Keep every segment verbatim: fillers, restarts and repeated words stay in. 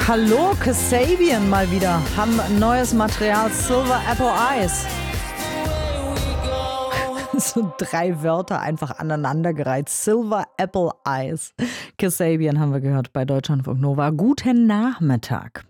Hallo, Kasabian mal wieder. Haben neues Material, Silver Apple Eyes. So drei Wörter einfach aneinandergereiht. Silver Apple Eyes. Kasabian haben wir gehört bei Deutschlandfunk Nova. Guten Nachmittag.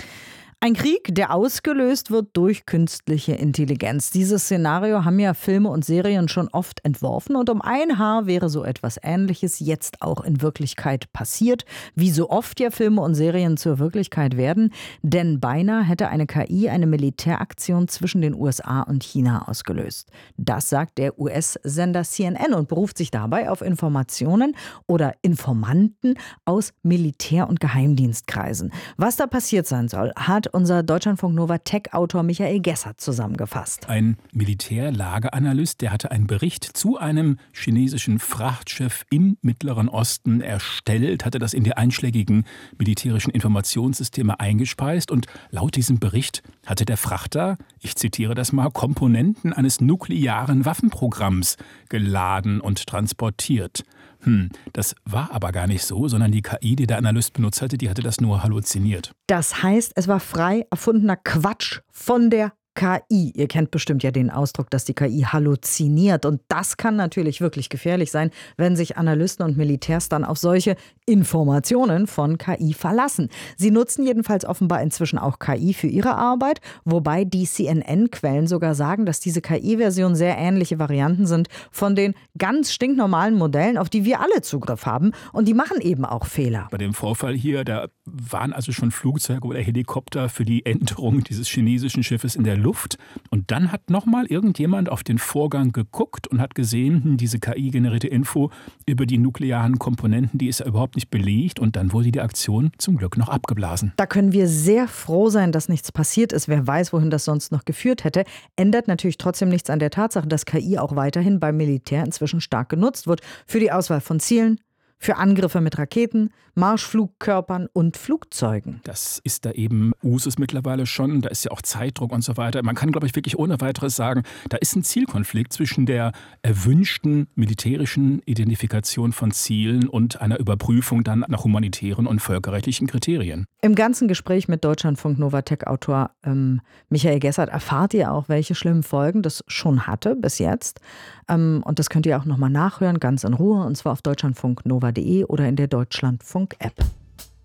Ein Krieg, der ausgelöst wird durch künstliche Intelligenz. Dieses Szenario haben ja Filme und Serien schon oft entworfen und um ein Haar wäre so etwas Ähnliches jetzt auch in Wirklichkeit passiert. Wie so oft ja Filme und Serien zur Wirklichkeit werden, denn beinahe hätte eine K I eine Militäraktion zwischen den U S A und China ausgelöst. Das sagt der U S-Sender C N N und beruft sich dabei auf Informationen oder Informanten aus Militär- und Geheimdienstkreisen. Was da passiert sein soll, hat unser Deutschlandfunk Nova Tech-Autor Michael Gessert zusammengefasst. Ein Militärlageanalyst, der hatte einen Bericht zu einem chinesischen Frachtschiff im Mittleren Osten erstellt, hatte das in die einschlägigen militärischen Informationssysteme eingespeist und laut diesem Bericht hatte der Frachter, ich zitiere das mal, Komponenten eines nuklearen Waffenprogramms geladen und transportiert. Hm, das war aber gar nicht so, sondern die K I, die der Analyst benutzt hatte, die hatte das nur halluziniert. Das heißt, es war frei erfundener Quatsch von der K I. Ihr kennt bestimmt ja den Ausdruck, dass die K I halluziniert. Und das kann natürlich wirklich gefährlich sein, wenn sich Analysten und Militärs dann auf solche Informationen von K I verlassen. Sie nutzen jedenfalls offenbar inzwischen auch K I für ihre Arbeit, wobei die C N N-Quellen sogar sagen, dass diese K I-Versionen sehr ähnliche Varianten sind von den ganz stinknormalen Modellen, auf die wir alle Zugriff haben. Und die machen eben auch Fehler. Bei dem Vorfall hier, da waren also schon Flugzeuge oder Helikopter für die Enterung dieses chinesischen Schiffes in der Luft. Und dann hat nochmal irgendjemand auf den Vorgang geguckt und hat gesehen, hm, diese K I-generierte Info über die nuklearen Komponenten, die ist ja überhaupt nicht belegt. Und dann wurde die Aktion zum Glück noch abgeblasen. Da können wir sehr froh sein, dass nichts passiert ist. Wer weiß, wohin das sonst noch geführt hätte. Ändert natürlich trotzdem nichts an der Tatsache, dass K I auch weiterhin beim Militär inzwischen stark genutzt wird. Für die Auswahl von Zielen, für Angriffe mit Raketen, Marschflugkörpern und Flugzeugen. Das ist da eben Usus mittlerweile schon. Da ist ja auch Zeitdruck und so weiter. Man kann, glaube ich, wirklich ohne weiteres sagen, da ist ein Zielkonflikt zwischen der erwünschten militärischen Identifikation von Zielen und einer Überprüfung dann nach humanitären und völkerrechtlichen Kriterien. Im ganzen Gespräch mit Deutschlandfunk Nova Tech-Autor ähm, Michael Gessert erfahrt ihr auch, welche schlimmen Folgen das schon hatte bis jetzt. Ähm, und das könnt ihr auch nochmal nachhören, ganz in Ruhe, und zwar auf deutschlandfunknova punkt de oder in der Deutschlandfunk-App.